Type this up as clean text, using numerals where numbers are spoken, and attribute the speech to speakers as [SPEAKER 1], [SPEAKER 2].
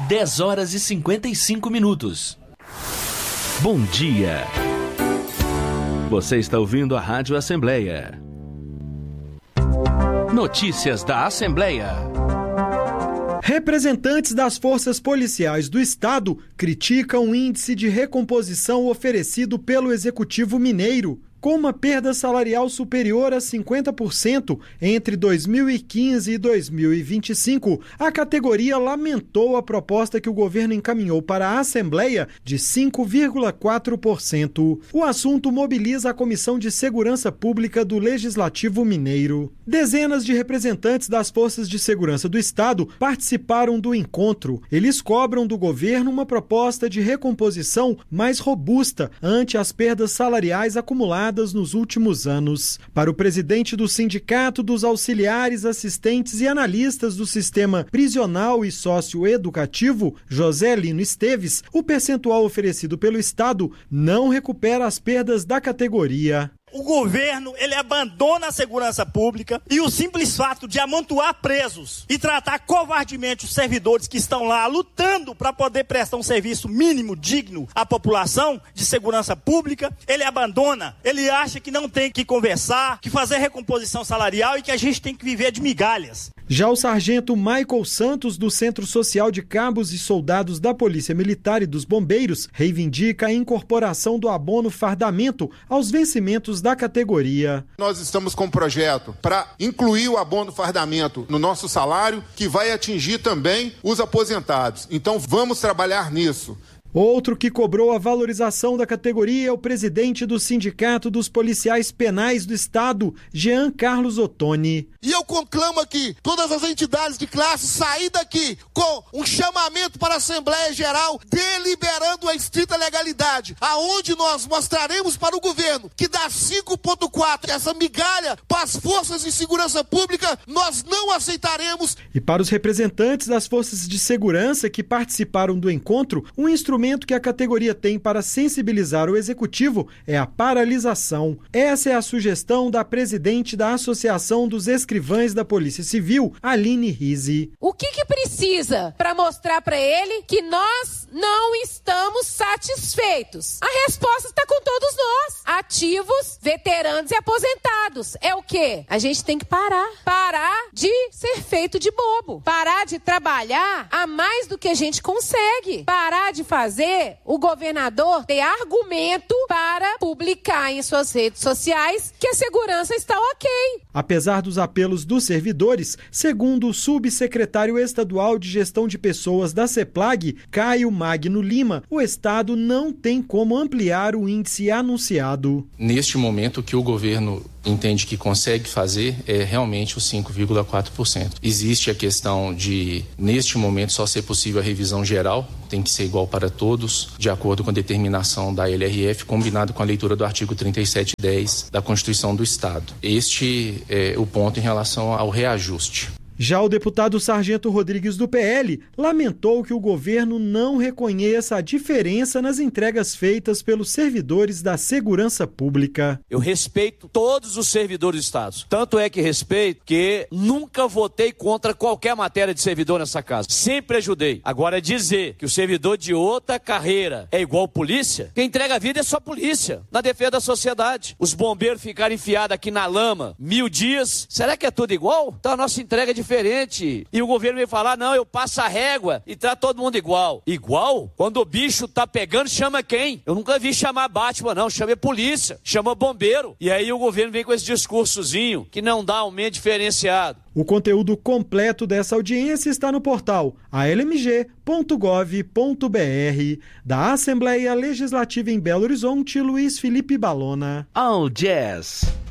[SPEAKER 1] 10h55. Bom dia. Você está ouvindo a Rádio Assembleia. Notícias da Assembleia.
[SPEAKER 2] Representantes das forças policiais do Estado criticam o índice de recomposição oferecido pelo Executivo Mineiro. Com uma perda salarial superior a 50% entre 2015 e 2025, a categoria lamentou a proposta que o governo encaminhou para a Assembleia de 5,4%. O assunto mobiliza a Comissão de Segurança Pública do Legislativo Mineiro. Dezenas de representantes das Forças de Segurança do Estado participaram do encontro. Eles cobram do governo uma proposta de recomposição mais robusta ante as perdas salariais acumuladas nos últimos anos. Para o presidente do Sindicato dos Auxiliares, Assistentes e Analistas do Sistema Prisional e Socioeducativo, José Lino Esteves, o percentual oferecido pelo Estado não recupera as perdas da categoria.
[SPEAKER 3] O governo, ele abandona a segurança pública e o simples fato de amontoar presos e tratar covardemente os servidores que estão lá lutando para poder prestar um serviço mínimo, digno à população de segurança pública, ele abandona. Ele acha que não tem que conversar, que fazer recomposição salarial e que a gente tem que viver de migalhas.
[SPEAKER 2] Já o sargento Michael Santos, do Centro Social de Cabos e Soldados da Polícia Militar e dos Bombeiros, reivindica a incorporação do abono fardamento aos vencimentos da categoria.
[SPEAKER 4] Nós estamos com um projeto para incluir o abono fardamento no nosso salário, que vai atingir também os aposentados. Então vamos trabalhar nisso.
[SPEAKER 2] Outro que cobrou a valorização da categoria é o presidente do Sindicato dos Policiais Penais do Estado, Jean Carlos Ottoni.
[SPEAKER 5] E eu conclamo aqui todas as entidades de classe sair daqui com um chamamento para a Assembleia Geral deliberando a estrita legalidade, aonde nós mostraremos para o governo que dá 5,4, essa migalha para as forças de segurança pública, nós não aceitaremos.
[SPEAKER 2] E para os representantes das forças de segurança que participaram do encontro, um instrumento que a categoria tem para sensibilizar o executivo é a paralisação. Essa é a sugestão da presidente da Associação dos Escrivães da Polícia Civil, Aline Rizzi.
[SPEAKER 6] O que precisa para mostrar para ele que nós não estamos satisfeitos? A resposta está com todos nós, ativos, veteranos e aposentados. É o quê? A gente tem que parar de ser feito de bobo, parar de trabalhar a mais do que a gente consegue, parar de fazer o governador ter argumento para publicar em suas redes sociais que a segurança está ok.
[SPEAKER 2] Apesar dos apelos dos servidores, segundo o subsecretário estadual de Gestão de Pessoas da CEPLAG, Caio Magno Lima, o Estado não tem como ampliar o índice anunciado.
[SPEAKER 7] Neste momento, o que o governo entende que consegue fazer é realmente os 5,4%. Existe a questão de, neste momento, só ser possível a revisão geral, tem que ser igual para todos, de acordo com a determinação da LRF, combinado com a leitura do artigo 3710 da Constituição do Estado. Este é o ponto em relação ao reajuste.
[SPEAKER 2] Já o deputado Sargento Rodrigues do PL lamentou que o governo não reconheça a diferença nas entregas feitas pelos servidores da segurança pública.
[SPEAKER 8] Eu respeito todos os servidores do Estado. Tanto é que respeito que nunca votei contra qualquer matéria de servidor nessa casa. Sempre ajudei. Agora dizer que o servidor de outra carreira é igual polícia, quem entrega a vida é só polícia, na defesa da sociedade. Os bombeiros ficaram enfiados aqui na lama 1000 dias. Será que é tudo igual? Então a nossa entrega é diferente. E o governo vem falar, não, eu passo a régua e trato todo mundo igual. Igual? Quando o bicho tá pegando, chama quem? Eu nunca vi chamar Batman, não. Chama polícia, chama bombeiro. E aí o governo vem com esse discursozinho que não dá aumento diferenciado.
[SPEAKER 2] O conteúdo completo dessa audiência está no portal almg.gov.br. Da Assembleia Legislativa em Belo Horizonte, Luiz Felipe Balona.
[SPEAKER 1] All Jazz.